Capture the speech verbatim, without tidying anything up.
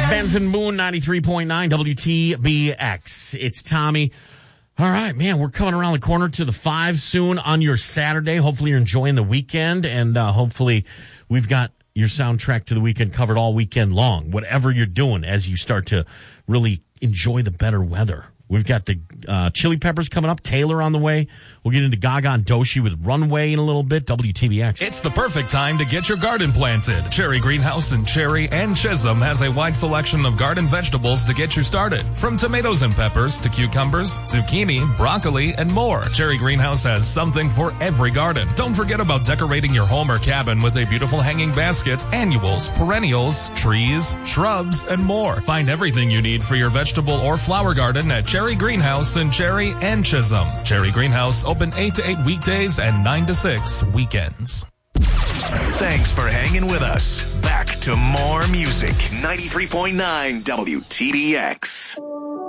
Benson Boone, ninety-three point nine W T B X. It's Tommy. All right, man, we're coming around the corner to the five soon on your Saturday. Hopefully you're enjoying the weekend, and uh, hopefully we've got your soundtrack to the weekend covered all weekend long, whatever you're doing as you start to really enjoy the better weather. We've got the uh, Chili Peppers coming up, Taylor on the way. We'll get into Gaga and Doshi with Runway in a little bit, W T B X. It's the perfect time to get your garden planted. Cherry Greenhouse in Cherry and Chisholm has a wide selection of garden vegetables to get you started. From tomatoes and peppers to cucumbers, zucchini, broccoli, and more. Cherry Greenhouse has something for every garden. Don't forget about decorating your home or cabin with a beautiful hanging basket, annuals, perennials, trees, shrubs, and more. Find everything you need for your vegetable or flower garden at Cherry Greenhouse in Cherry and Chisholm. Cherry Greenhouse open eight to eight weekdays and nine to six weekends. Thanks for hanging with us. Back to more music. ninety-three point nine W T B X.